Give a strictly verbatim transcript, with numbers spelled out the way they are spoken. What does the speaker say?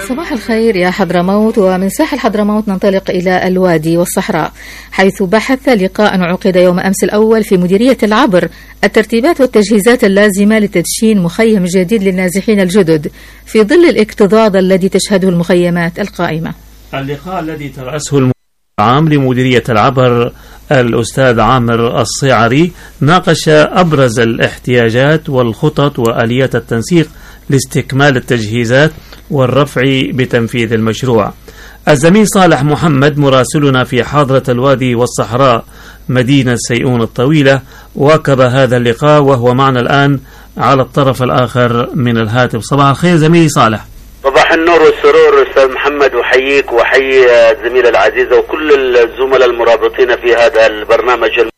صباح الخير يا حضرموت. ومن ساحل حضرموت ننطلق إلى الوادي والصحراء، حيث بحث لقاء عقد يوم أمس الأول في مديرية العبر الترتيبات والتجهيزات اللازمة لتدشين مخيم جديد للنازحين الجدد في ظل الاكتظاظ الذي تشهده المخيمات القائمة. اللقاء الذي ترأسه المدير العام لمديرية العبر الأستاذ عامر الصيعري ناقش أبرز الاحتياجات والخطط وآليات التنسيق لاستكمال التجهيزات والرفع بتنفيذ المشروع. الزميل صالح محمد مراسلنا في حاضرة الوادي والصحراء مدينة سيئون الطويلة واكب هذا اللقاء وهو معنا الآن على الطرف الآخر من الهاتف. صباح الخير زميلي صالح. صباح النور والسرور أستاذ محمد، وحييك وحيي الزميلة العزيزة وكل الزملاء المرابطين في هذا البرنامج.